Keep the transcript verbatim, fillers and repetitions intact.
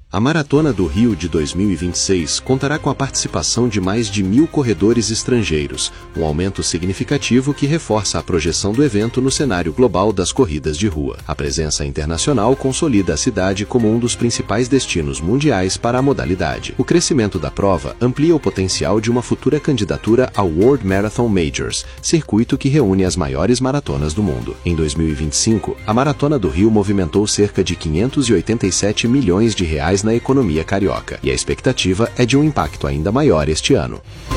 A Maratona do Rio de dois mil e vinte e seis contará com a participação de mais de mil corredores estrangeiros, um aumento significativo que reforça a projeção do evento no cenário global das corridas de rua. A presença internacional consolida a cidade como um dos principais destinos mundiais para a modalidade. O crescimento da prova amplia o potencial de uma futura candidatura ao World Marathon Majors, circuito que reúne as maiores maratonas do mundo. Em dois mil e vinte e cinco, a Maratona do Rio movimentou cerca de quinhentos e oitenta e sete milhões de reais na economia carioca, e a expectativa é de um impacto ainda maior este ano.